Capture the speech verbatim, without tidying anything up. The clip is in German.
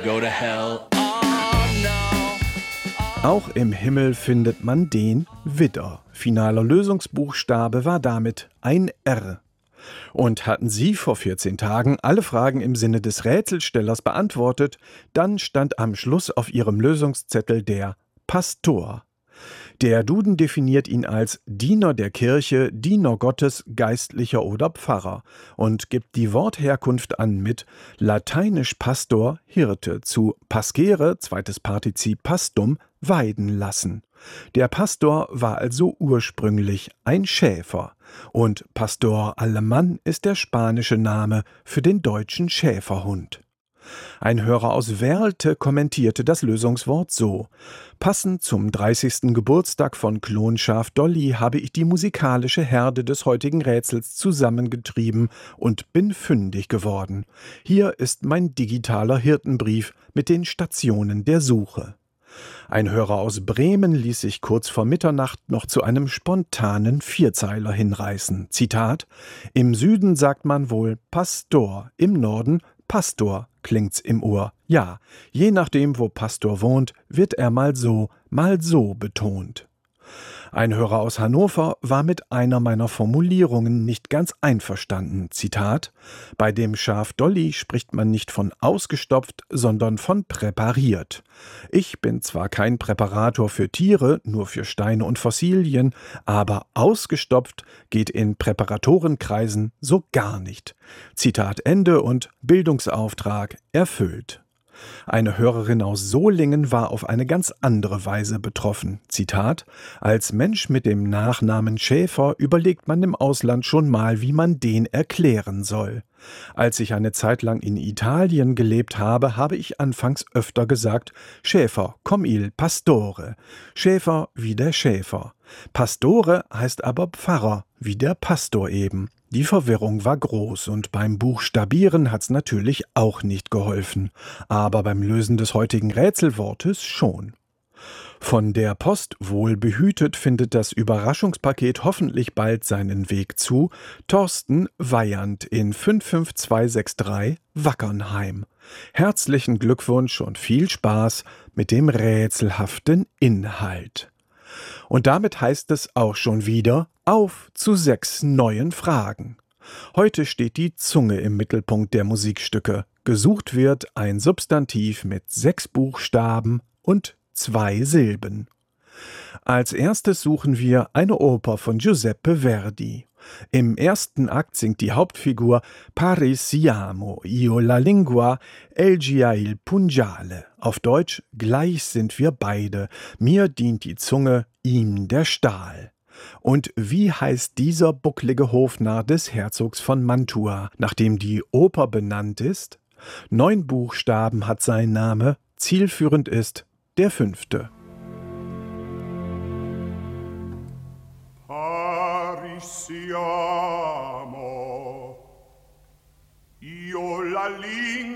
go to hell. Oh no. Auch im Himmel findet man den Widder. Finaler Lösungsbuchstabe war damit ein R. Und hatten Sie vor vierzehn Tagen alle Fragen im Sinne des Rätselstellers beantwortet, dann stand am Schluss auf Ihrem Lösungszettel der Pastor. Der Duden definiert ihn als Diener der Kirche, Diener Gottes, Geistlicher oder Pfarrer und gibt die Wortherkunft an mit lateinisch Pastor, Hirte, zu pascere, zweites Partizip pastum, weiden lassen. Der Pastor war also ursprünglich ein Schäfer und Pastor Alemán ist der spanische Name für den deutschen Schäferhund. Ein Hörer aus Werlte kommentierte das Lösungswort so: Passend zum dreißigsten Geburtstag von Klonschaf Dolly habe ich die musikalische Herde des heutigen Rätsels zusammengetrieben und bin fündig geworden. Hier ist mein digitaler Hirtenbrief mit den Stationen der Suche. Ein Hörer aus Bremen ließ sich kurz vor Mitternacht noch zu einem spontanen Vierzeiler hinreißen. Zitat: Im Süden sagt man wohl Pastor, im Norden Pastor klingt's im Ohr. Ja, je nachdem, wo Pastor wohnt, wird er mal so, mal so betont. Ein Hörer aus Hannover war mit einer meiner Formulierungen nicht ganz einverstanden. Zitat: Bei dem Schaf Dolly spricht man nicht von ausgestopft, sondern von präpariert. Ich bin zwar kein Präparator für Tiere, nur für Steine und Fossilien, aber ausgestopft geht in Präparatorenkreisen so gar nicht. Zitat Ende und Bildungsauftrag erfüllt. Eine Hörerin aus Solingen war auf eine ganz andere Weise betroffen. Zitat: Als Mensch mit dem Nachnamen Schäfer überlegt man im Ausland schon mal, wie man den erklären soll. Als ich eine Zeit lang in Italien gelebt habe, habe ich anfangs öfter gesagt: Schäfer, come il pastore. Schäfer wie der Schäfer. Pastore heißt aber Pfarrer, wie der Pastor eben. Die Verwirrung war groß und beim Buchstabieren hat's natürlich auch nicht geholfen, aber beim Lösen des heutigen Rätselwortes schon. Von der Post wohl behütet findet das Überraschungspaket hoffentlich bald seinen Weg zu Thorsten Weyand in fünf fünf zwei sechs drei Wackernheim. Herzlichen Glückwunsch und viel Spaß mit dem rätselhaften Inhalt. Und damit heißt es auch schon wieder auf zu sechs neuen Fragen. Heute steht die Zunge im Mittelpunkt der Musikstücke. Gesucht wird ein Substantiv mit sechs Buchstaben und zwei Silben. Als erstes suchen wir eine Oper von Giuseppe Verdi. Im ersten Akt singt die Hauptfigur Parisiamo, io la lingua, elgia il pungiale. Auf Deutsch: Gleich sind wir beide, mir dient die Zunge, ihm der Stahl. Und wie heißt dieser bucklige Hofnarr des Herzogs von Mantua, nachdem die Oper benannt ist? Neun Buchstaben hat sein Name, zielführend ist der fünfte. Siamo io la lingua